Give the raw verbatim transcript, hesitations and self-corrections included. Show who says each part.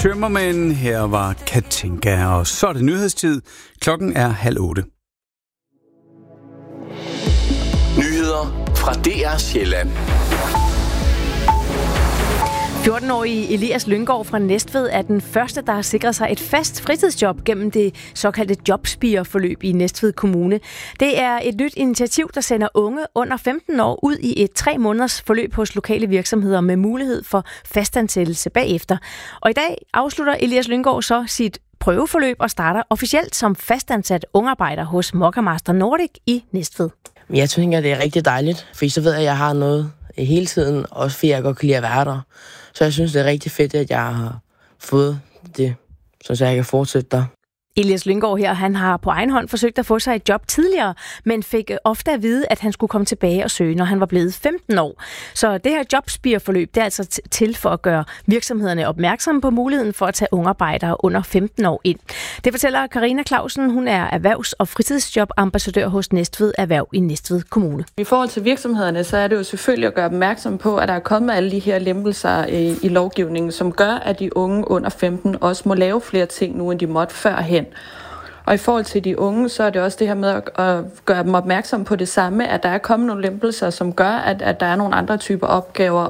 Speaker 1: Tømmermænd. Her var Katinka, og så er det nyhedstid. Klokken er halv otte.
Speaker 2: Nyheder fra D R Sjælland.
Speaker 3: fjorten-årige Elias Lynggaard fra Næstved er den første, der har sikret sig et fast fritidsjob gennem det såkaldte jobspirerforløb i Næstved Kommune. Det er et nyt initiativ, der sender unge under femten år ud i et tre måneders forløb hos lokale virksomheder med mulighed for fastansættelse bagefter. Og i dag afslutter Elias Lynggaard så sit prøveforløb og starter officielt som fastansat ungarbejder hos Mokka-Master Nordic i Næstved.
Speaker 4: Jeg tænker, det er rigtig dejligt, for så ved jeg, at jeg har noget hele tiden, også fordi jeg godt kan lide at være der. Så jeg synes, det er rigtig fedt, at jeg har fået det, så jeg kan fortsætte der.
Speaker 3: Elias Lynggaard her, han har på egen hånd forsøgt at få sig et job tidligere, men fik ofte at vide, at han skulle komme tilbage og søge, når han var blevet femten år. Så det her jobspirerforløb, det er altså t- til for at gøre virksomhederne opmærksomme på muligheden for at tage ungarbejdere under femten år ind. Det fortæller Karina Clausen, hun er erhvervs- og fritidsjobambassadør hos Næstved Erhverv i Næstved Kommune.
Speaker 5: I forhold til virksomhederne, så er det jo selvfølgelig at gøre opmærksom på, at der er kommet alle de her lempelser i, i lovgivningen, som gør, at de unge under femten også må lave flere ting nu, end de måtte førhen. Og i forhold til de unge, så er det også det her med at, at gøre dem opmærksom på det samme, at der er kommet nogle lempelser, som gør, at, at der er nogle andre typer opgaver